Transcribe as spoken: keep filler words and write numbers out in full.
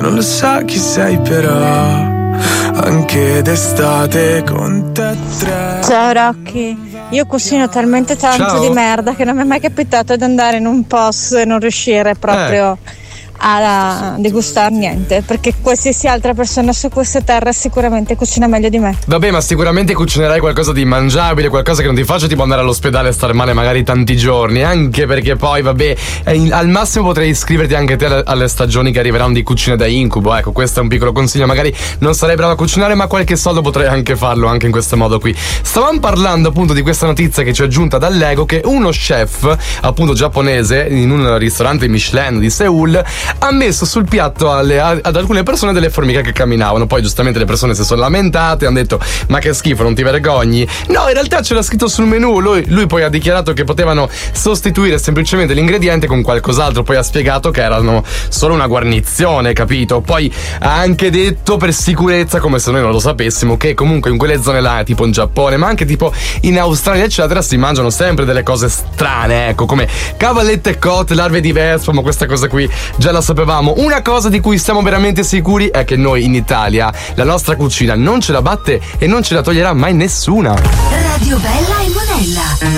non lo sa chi sei però, anche d'estate con te tre. Ciao Rocky, io cucino talmente tanto Ciao. di merda che non mi è mai capitato di andare in un posto e non riuscire proprio Eh. a degustare niente, perché qualsiasi altra persona su questa terra sicuramente cucina meglio di me. Vabbè, ma sicuramente cucinerai qualcosa di mangiabile, qualcosa che non ti faccia tipo andare all'ospedale e stare male magari tanti giorni. Anche perché poi, vabbè, eh, al massimo potrei iscriverti anche te alle, alle stagioni che arriveranno di cucina da incubo. Ecco, questo è un piccolo consiglio. Magari non sarei bravo a cucinare, ma qualche soldo potrei anche farlo anche in questo modo qui. Stavamo parlando appunto di questa notizia che ci è giunta dall'Ego, che uno chef appunto giapponese in un ristorante Michelin di Seoul ha messo sul piatto alle, ad alcune persone delle formiche che camminavano. Poi giustamente le persone si sono lamentate, hanno detto ma che schifo, non ti vergogni? No, in realtà c'era scritto sul menù. Lui, lui poi ha dichiarato che potevano sostituire semplicemente l'ingrediente con qualcos'altro. Poi ha spiegato che erano solo una guarnizione, capito? Poi ha anche detto per sicurezza, come se noi non lo sapessimo, che comunque in quelle zone là, tipo in Giappone ma anche tipo in Australia eccetera, si mangiano sempre delle cose strane, ecco, come cavallette cotte, larve di vespa. Ma questa cosa qui già la sapevamo. Una cosa di cui siamo veramente sicuri è che noi in Italia la nostra cucina non ce la batte e non ce la toglierà mai nessuna. Radio Bella e Monella.